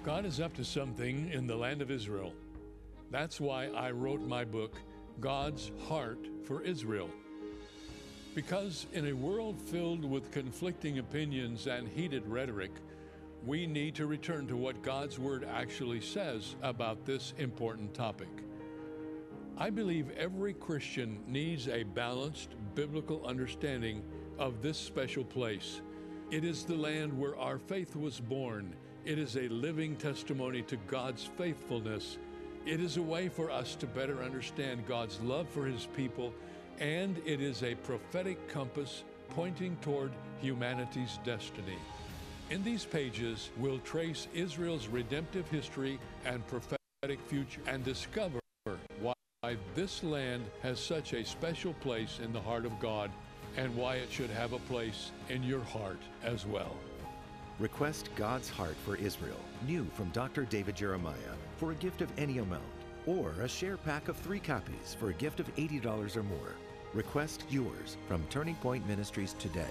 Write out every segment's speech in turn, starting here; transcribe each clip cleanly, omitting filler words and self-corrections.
God is up to something in the land of Israel. That's why I wrote my book, God's Heart for Israel. Because in a world filled with conflicting opinions and heated rhetoric, we need to return to what God's Word actually says about this important topic. I believe every Christian needs a balanced biblical understanding of this special place. It is the land where our faith was born. It is a living testimony to God's faithfulness. It is a way for us to better understand God's love for His people, and it is a prophetic compass pointing toward humanity's destiny. In these pages, we'll trace Israel's redemptive history and prophetic future and discover why this land has such a special place in the heart of God and why it should have a place in your heart as well. Request God's Heart for Israel, new from Dr. David Jeremiah, for a gift of any amount, or a share pack of 3 copies for a gift of $80 or more. Request yours from Turning Point Ministries today.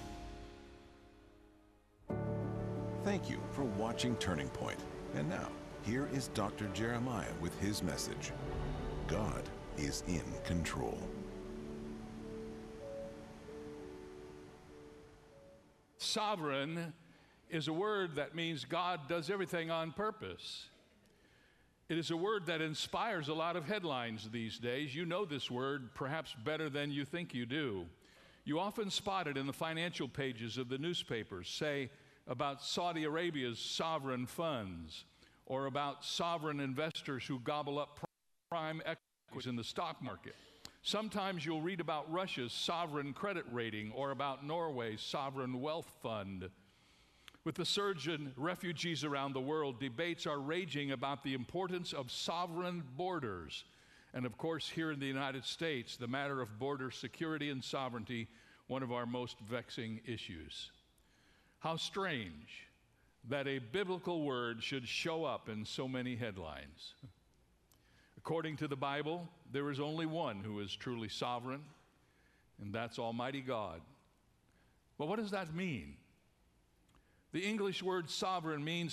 Thank you for watching Turning Point. And now, here is Dr. Jeremiah with his message. God is in control. Sovereign is a word that means God does everything on purpose. It is a word that inspires a lot of headlines these days. You know this word perhaps better than you think you do. You often spot it in the financial pages of the newspapers, say about Saudi Arabia's sovereign funds, or about sovereign investors who gobble up prime equities in the stock market. Sometimes you'll read about Russia's sovereign credit rating or about Norway's sovereign wealth fund. With the surge in refugees around the world, debates are raging about the importance of sovereign borders. And of course, here in the United States, the matter of border security and sovereignty, one of our most vexing issues. How strange that a biblical word should show up in so many headlines. According to the Bible, there is only one who is truly sovereign, and that's Almighty God. But what does that mean? The English word sovereign means